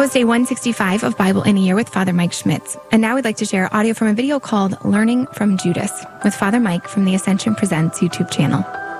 was day 165 of Bible in a Year with Father Mike Schmitz. And now we'd like to share audio from a video called Learning from Judas with Father Mike from the Ascension Presents YouTube channel.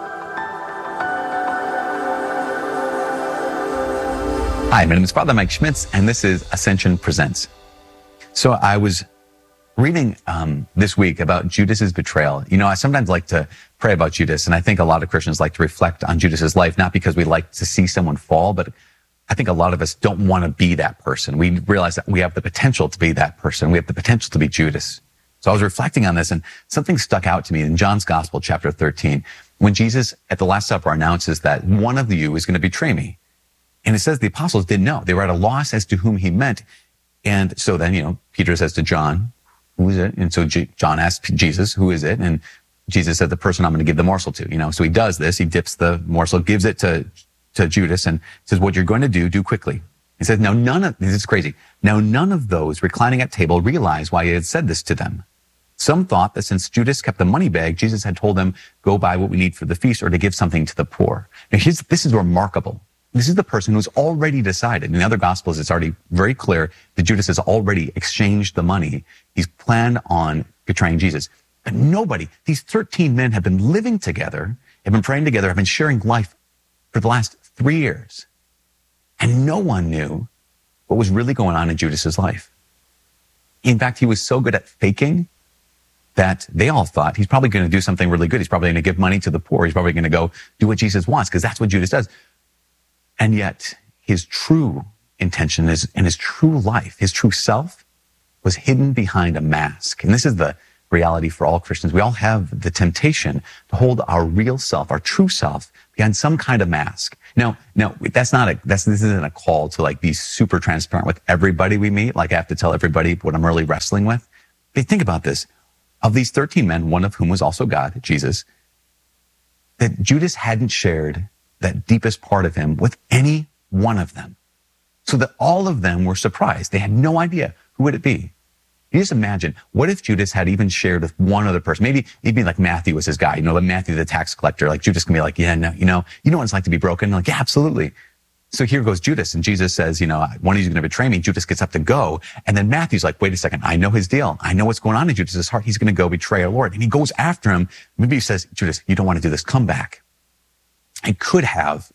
Hi, my name is Father Mike Schmitz, and this is Ascension Presents. So I was reading this week about Judas's betrayal. You know, I sometimes like to pray about Judas, and I think a lot of Christians like to reflect on Judas's life, not because we like to see someone fall, but I think a lot of us don't want to be that person. We realize that we have the potential to be that person. We have the potential to be Judas. So I was reflecting on this, and something stuck out to me in John's Gospel, chapter 13, when Jesus at the Last Supper announces that one of you is going to betray me. And it says the apostles didn't know. They were at a loss as to whom he meant. And so then, you know, Peter says to John, who is it? And so John asks Jesus, who is it? And Jesus said, the person I'm going to give the morsel to, you know. So he does this. He dips the morsel, gives it to Judas, and says, what you're going to do quickly. He says, now this is crazy. Now none of those reclining at table realized why he had said this to them. Some thought that since Judas kept the money bag, Jesus had told them, go buy what we need for the feast or to give something to the poor. Now this is remarkable. This is the person who's already decided. In the other Gospels, it's already very clear that Judas has already exchanged the money. He's planned on betraying Jesus. But nobody, these 13 men have been living together, have been praying together, have been sharing life for the last 3 years. And no one knew what was really going on in Judas's life. In fact, he was so good at faking that they all thought he's probably going to do something really good. He's probably going to give money to the poor. He's probably going to go do what Jesus wants, because that's what Judas does. And yet his true intention and his true life, his true self, was hidden behind a mask. And this is the reality for all Christians. We all have the temptation to hold our real self, our true self, behind some kind of mask. Now, this isn't a call to like be super transparent with everybody we meet. Like I have to tell everybody what I'm really wrestling with. But think about this. Of these 13 men, one of whom was also God, Jesus, that Judas hadn't shared that deepest part of him with any one of them. So that all of them were surprised. They had no idea. Who would it be? You just imagine, what if Judas had even shared with one other person? Maybe like Matthew was his guy, like Matthew the tax collector. Like Judas can be like, yeah, no, you know what it's like to be broken? Like, yeah, absolutely. So here goes Judas, and Jesus says, one of you is going to betray me. Judas gets up to go. And then Matthew's like, wait a second, I know his deal. I know what's going on in Judas's heart. He's going to go betray our Lord. And he goes after him. Maybe he says, Judas, you don't want to do this. Come back. It could have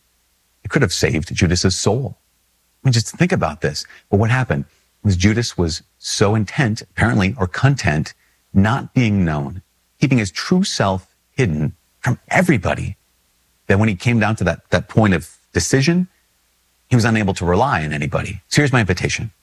saved Judas's soul. I mean, just think about this. But what happened was Judas was so intent, apparently, or content, not being known, keeping his true self hidden from everybody, that when he came down to that point of decision, he was unable to rely on anybody. So here's my invitation.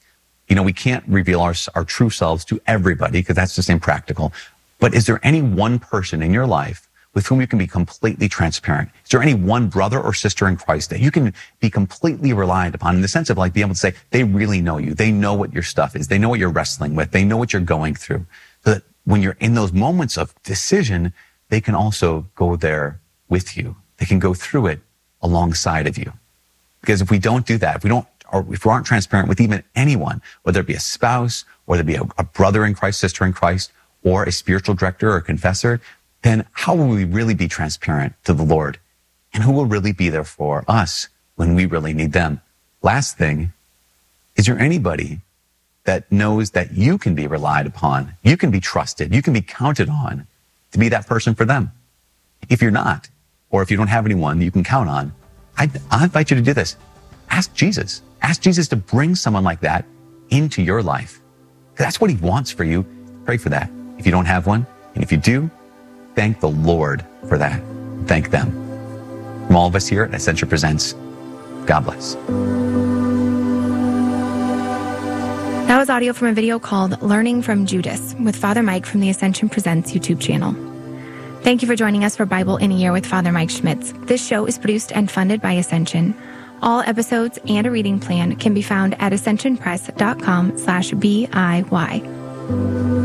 We can't reveal our true selves to everybody because that's just impractical. But is there any one person in your life with whom you can be completely transparent? Is there any one brother or sister in Christ that you can be completely reliant upon in the sense of like being able to say, they really know you. They know what your stuff is. They know what you're wrestling with. They know what you're going through. So that when you're in those moments of decision, they can also go there with you. They can go through it alongside of you. Because if we don't do that, if we aren't transparent with even anyone, whether it be a spouse, whether it be a brother in Christ, sister in Christ, or a spiritual director or a confessor, then how will we really be transparent to the Lord? And who will really be there for us when we really need them? Last thing, is there anybody that knows that you can be relied upon, you can be trusted, you can be counted on to be that person for them? If you're not, or if you don't have anyone you can count on, I invite you to do this. Ask Jesus. Ask Jesus to bring someone like that into your life. That's what he wants for you. Pray for that. If you don't have one, and if you do, thank the Lord for that. Thank them. From all of us here at Ascension Presents, God bless. That was audio from a video called Learning from Judas with Father Mike from the Ascension Presents YouTube channel. Thank you for joining us for Bible in a Year with Father Mike Schmitz. This show is produced and funded by Ascension. All episodes and a reading plan can be found at ascensionpress.com/BIY.